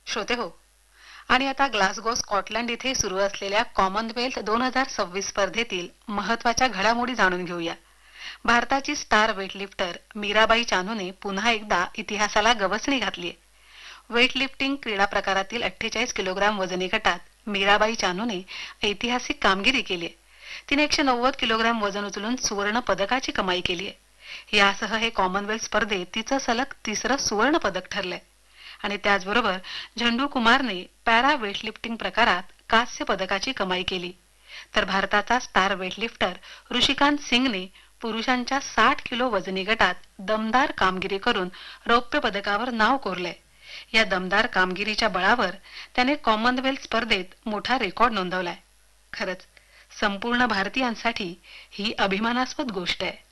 श्रोते हो, आणि आता ग्लासगो स्कॉटलंड इथे सुरू असलेल्या कॉमनवेल्थ 2026 स्पर्धेतील महत्वाच्या घडामोडी जाणून घेऊया. भारताची स्टार वेटलिफ्टर मीराबाई चानूने पुन्हा एकदा इतिहासाला गवसणी घातलीय. वेटलिफ्टिंग क्रीडा प्रकारातील 48 किलोग्राम वजनी गटात मीराबाई चानूने ऐतिहासिक कामगिरी केली आहे. तिने 190 किलोग्राम वजन उचलून सुवर्ण पदकाची कमाई केली आहे. यासह हे कॉमनवेल्थ स्पर्धेत तिचं सलग तिसरं सुवर्ण पदक ठरलंय. आणि त्याचबरोबर झंडू कुमारने पॅरा वेटलिफ्टिंग प्रकारात कांस्य पदकाची कमाई केली. तर भारताचा स्टार वेटलिफ्टर ऋषिकांत सिंगने पुरुषांच्या 60 किलो वजनी गटात दमदार कामगिरी करून रौप्य पदकावर नाव कोरलंय. या दमदार कामगिरीच्या बळावर त्याने कॉमनवेल्थ स्पर्धेत मोठा रेकॉर्ड नोंदवलाय. खरंच संपूर्ण भारतीयांसाठी ही अभिमानास्पद गोष्ट आहे.